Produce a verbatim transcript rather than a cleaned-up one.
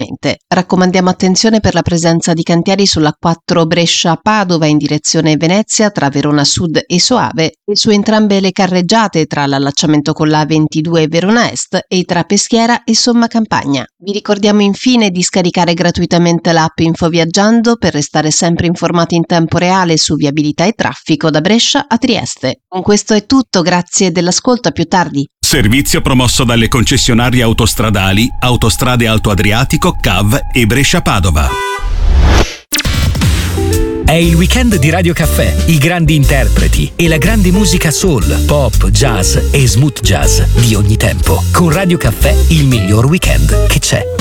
prossimamente. Raccomandiamo attenzione per la presenza di cantieri sulla quattro Brescia-Padova in direzione Venezia tra Verona Sud e Soave e su entrambe le carreggiate tra l'allacciamento con la A ventidue e Verona Est e tra Peschiera e Somma Campagna. Vi ricordiamo infine di scaricare gratuitamente l'app InfoViaggiando per restare sempre informati in tempo reale su viabilità e traffico da Brescia a Trieste. Con questo è tutto, grazie dell'ascolto, a più tardi. Servizio promosso dalle concessionarie autostradali Autostrade Alto Adriatico, C A V e Brescia-Padova. È il weekend di Radio Caffè, i grandi interpreti e la grande musica soul, pop, jazz e smooth jazz di ogni tempo. Con Radio Caffè il miglior weekend che c'è.